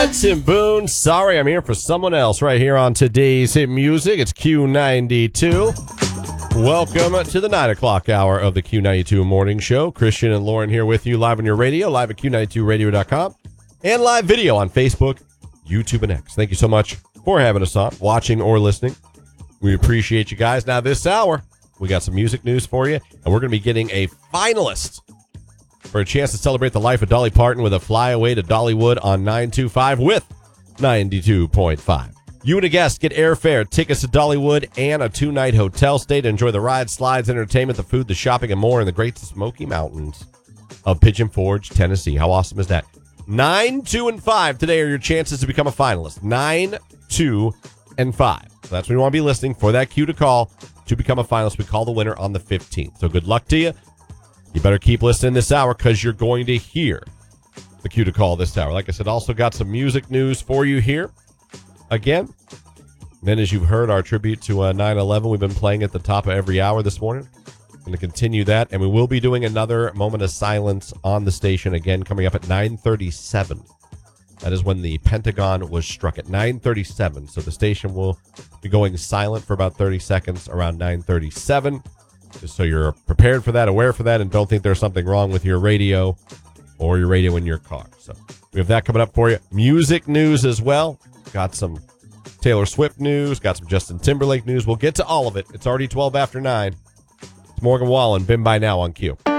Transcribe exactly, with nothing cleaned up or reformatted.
right, Tim Boone. Sorry, I'm here for someone else right here on today's hit music. It's Q ninety-two. Welcome to the nine o'clock hour of the Q ninety-two Morning Show. Christian and Lauren here with you live on your radio, live at Q ninety-two radio dot com, and live video on Facebook, YouTube, and X. Thank you so much for having us on, watching or listening. We appreciate you guys. Now, this hour, we got some music news for you, and we're going to be getting a finalist for a chance to celebrate the life of Dolly Parton with a flyaway to Dollywood on nine two five with ninety-two point five. You and a guest get airfare, tickets to Dollywood, and a two-night hotel stay to enjoy the ride, slides, entertainment, the food, the shopping, and more in the Great Smoky Mountains of Pigeon Forge, Tennessee. How awesome is that? nine, two, and five today are your chances to become a finalist. nine, two, and five. So that's when you want to be listening for that cue to call to become a finalist. We call the winner on the fifteenth. So good luck to you. You better keep listening this hour because you're going to hear the cue to call this hour. Like I said, also got some music news for you here. Again, then as you've heard, our tribute to uh, nine eleven, we've been playing at the top of every hour this morning. Going to continue that, and we will be doing another moment of silence on the station again coming up at nine thirty-seven. That is when the Pentagon was struck at nine thirty-seven. So the station will be going silent for about thirty seconds around nine thirty-seven. Just so you're prepared for that, aware for that, and don't think there's something wrong with your radio or your radio in your car. So we have that coming up for you. Music news as well. Got some Taylor Swift news. Got some Justin Timberlake news. We'll get to all of it. It's already twelve after nine. It's Morgan Wallen. Been by now on Q.